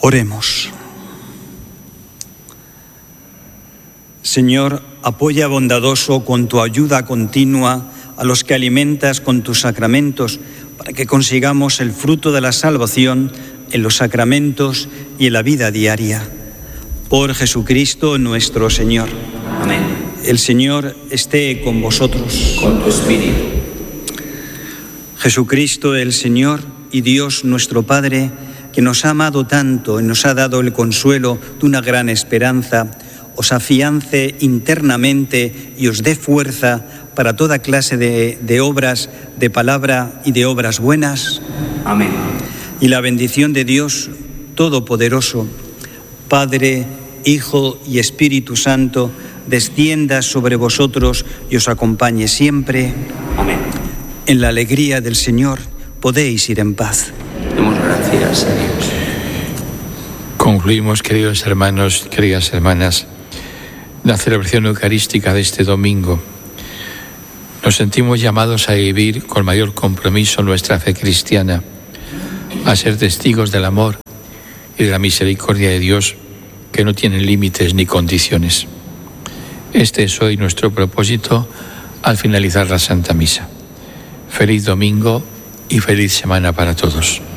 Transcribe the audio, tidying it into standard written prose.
Oremos. Señor, apoya bondadoso con tu ayuda continua a los que alimentas con tus sacramentos, para que consigamos el fruto de la salvación en los sacramentos y en la vida diaria. Por Jesucristo nuestro Señor. Amén. El Señor esté con vosotros. Con tu espíritu. Jesucristo el Señor y Dios nuestro Padre, que nos ha amado tanto y nos ha dado el consuelo de una gran esperanza, os afiance internamente y os dé fuerza para toda clase de obras, de palabra y de obras buenas. Amén. Y la bendición de Dios Todopoderoso, Padre, Hijo y Espíritu Santo, descienda sobre vosotros y os acompañe siempre. Amén. En la alegría del Señor podéis ir en paz. Demos gracias a Dios. Concluimos, queridos hermanos, queridas hermanas, la celebración eucarística de este domingo. Nos sentimos llamados a vivir con mayor compromiso nuestra fe cristiana, a ser testigos del amor y de la misericordia de Dios, que no tienen límites ni condiciones. Este es hoy nuestro propósito al finalizar la Santa Misa. Feliz domingo y feliz semana para todos.